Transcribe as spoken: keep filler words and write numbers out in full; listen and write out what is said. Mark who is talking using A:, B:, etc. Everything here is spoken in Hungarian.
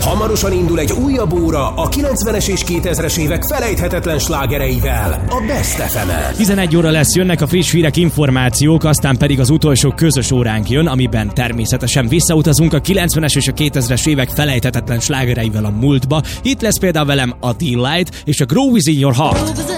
A: Hamarosan indul egy újabb óra a kilencvenes és kétezres évek felejthetetlen slágereivel a Best ef emen.
B: tizenegy óra lesz, jönnek a friss hírek, információk, aztán pedig az utolsó közös óránk jön, amiben természetesen visszautazunk a kilencvenes és a kétezres évek felejthetetlen slágereivel a múltba. Itt lesz például velem a Delight és a Grow Within Your Heart.